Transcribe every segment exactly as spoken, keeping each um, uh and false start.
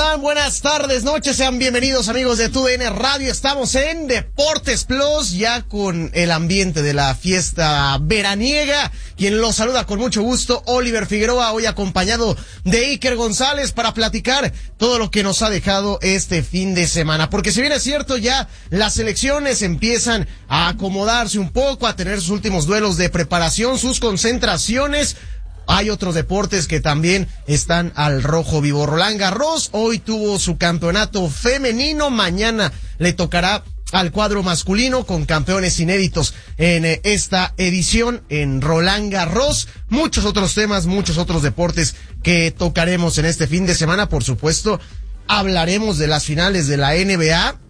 están? Buenas tardes, noches, sean bienvenidos amigos de Tu D N Radio. Estamos en Deportes Plus, ya con el ambiente de la fiesta veraniega. Quien los saluda con mucho gusto, Oliver Figueroa, hoy acompañado de Iker González para platicar todo lo que nos ha dejado este fin de semana. Porque si bien es cierto, ya las selecciones empiezan a acomodarse un poco, a tener sus últimos duelos de preparación, sus concentraciones. Hay otros deportes que también están al rojo vivo. Roland Garros hoy tuvo su campeonato femenino, mañana le tocará al cuadro masculino con campeones inéditos en esta edición en Roland Garros. Muchos otros temas, muchos otros deportes que tocaremos en este fin de semana. Por supuesto, hablaremos de las finales de la N B A.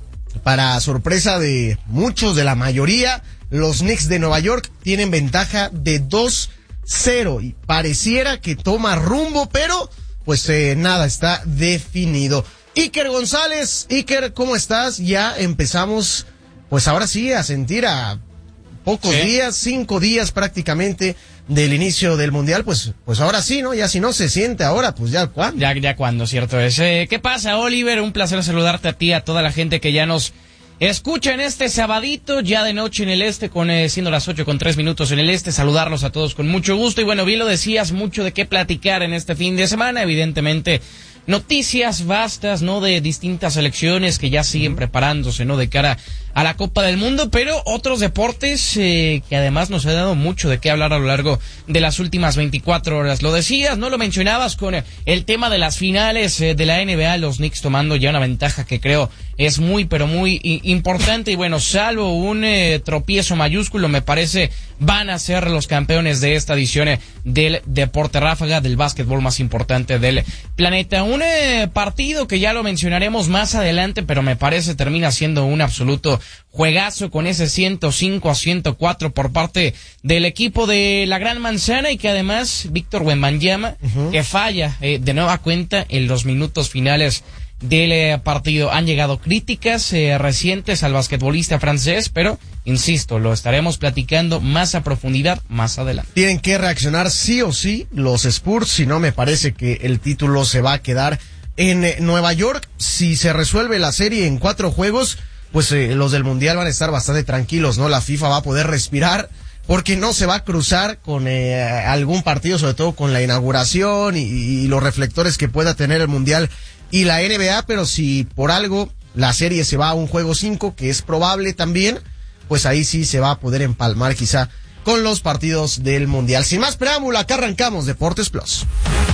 Para sorpresa de muchos, de la mayoría, los Knicks de Nueva York tienen ventaja de dos cero y pareciera que toma rumbo, pero pues eh, nada está definido. Iker González, Iker, ¿cómo estás? Ya empezamos, pues ahora sí, a sentir a pocos ¿Sí? días, cinco días prácticamente del inicio del Mundial, pues pues ahora sí, ¿no? Ya si no se siente ahora, pues ya cuándo. Ya, ya cuándo, cierto es. Eh, ¿Qué pasa, Oliver? Un placer saludarte a ti, a toda la gente que ya nos escucha en este sabadito, ya de noche en el este, con eh, siendo las ocho con tres minutos en el este, saludarlos a todos con mucho gusto. Y bueno, bien lo decías, mucho de qué platicar en este fin de semana, evidentemente noticias vastas, ¿no? De distintas selecciones que ya siguen preparándose, ¿no? De cara a la Copa del Mundo, pero otros deportes eh, que además nos ha dado mucho de qué hablar a lo largo de las últimas veinticuatro horas. Lo decías, ¿no? Lo mencionabas con el tema de las finales eh, de la N B A, los Knicks tomando ya una ventaja que creo es muy, pero muy i- importante. Y bueno, salvo un eh, tropiezo mayúsculo, me parece, van a ser los campeones de esta edición eh, del deporte ráfaga, del básquetbol más importante del planeta. Un eh, partido que ya lo mencionaremos más adelante, pero me parece termina siendo un absoluto juegazo con ese ciento cinco a ciento cuatro por parte del equipo de la Gran Manzana, y que además Víctor Wembanyama, uh-huh. que falla eh, de nueva cuenta en los minutos finales del eh, partido. Han llegado críticas eh, recientes al basquetbolista francés, pero insisto, lo estaremos platicando más a profundidad más adelante. Tienen que reaccionar sí o sí los Spurs, si no me parece que el título se va a quedar en eh, Nueva York. Si se resuelve la serie en cuatro juegos, pues eh, los del Mundial van a estar bastante tranquilos, ¿no? La FIFA va a poder respirar porque no se va a cruzar con eh, algún partido, sobre todo con la inauguración y, y los reflectores que pueda tener el Mundial y la N B A, pero si por algo la serie se va a un juego cinco, que es probable también, pues ahí sí se va a poder empalmar quizá con los partidos del Mundial. Sin más preámbulo, acá arrancamos Deportes Plus.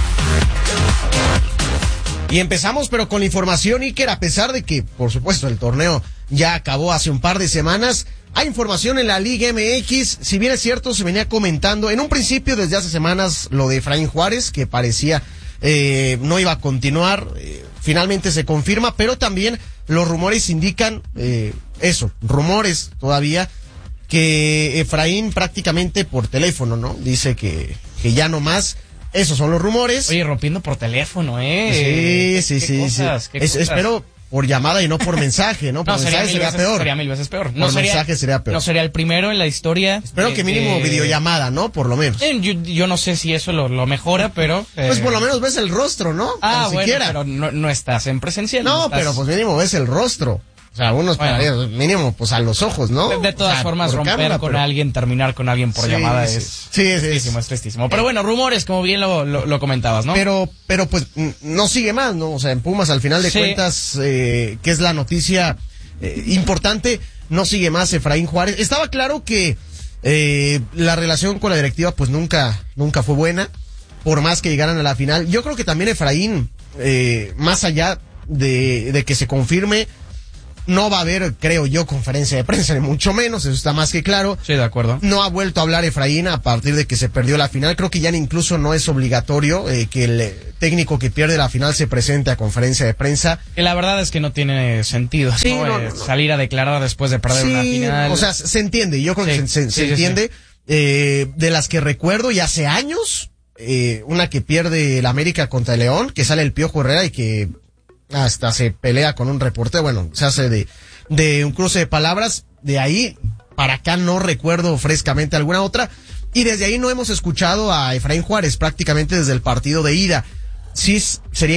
Y empezamos pero con la información, Iker, a pesar de que, por supuesto, el torneo ya acabó hace un par de semanas, hay información en la Liga M X. Si bien es cierto, se venía comentando en un principio desde hace semanas lo de Efraín Juárez, que parecía eh, no iba a continuar, eh, finalmente se confirma, pero también los rumores indican eh, eso, rumores todavía, que Efraín prácticamente por teléfono, ¿no? Dice que, que ya no más. Esos son los rumores. Oye, rompiendo por teléfono, ¿eh? Sí, sí, sí. Cosas, sí. Es, espero por llamada y no por mensaje, ¿no? Por no, mensaje sería, sería veces, peor. Sería mil veces peor. No por sería, mensaje sería peor. No sería el primero en la historia. Espero de, que mínimo de... videollamada, ¿no? Por lo menos. Eh, yo, yo no sé si eso lo, lo mejora, pero... Eh... Pues por lo menos ves el rostro, ¿no? Ah, Ni bueno, siquiera. pero no, no estás en presencial. No, no estás... pero pues mínimo ves el rostro. O sea, unos bueno, para mínimo, pues a los ojos, ¿no? De, de todas o sea, formas, romper cámara, con pero... alguien, terminar con alguien por sí, llamada sí. es... Sí, es tristísimo, es tristísimo. Pero bueno, rumores, como bien lo, lo, lo comentabas, ¿no? Pero, pero pues, no sigue más, ¿no? O sea, en Pumas, al final de sí. cuentas, eh, que es la noticia eh, importante, no sigue más Efraín Juárez. Estaba claro que eh, la relación con la directiva, pues nunca, nunca fue buena, por más que llegaran a la final. Yo creo que también Efraín, eh, más allá de, de que se confirme, no va a haber, creo yo, conferencia de prensa, ni mucho menos, eso está más que claro. Sí, de acuerdo. No ha vuelto a hablar Efraín a partir de que se perdió la final. Creo que ya incluso no es obligatorio eh, que el eh, técnico que pierde la final se presente a conferencia de prensa. Que la verdad es que no tiene sentido, sí, ¿no? No, Eh, no, no. salir a declarar después de perder sí, una final. O sea, se entiende, yo creo sí, que se, se, sí, se sí, entiende. Sí. Eh, de las que recuerdo, y hace años, eh, una que pierde el América contra el León, que sale el Piojo Herrera y que hasta se pelea con un reportero, bueno, se hace de... de un cruce de palabras. De ahí para acá no recuerdo frescamente alguna otra, y desde ahí no hemos escuchado a Efraín Juárez prácticamente desde el partido de ida. Sí sería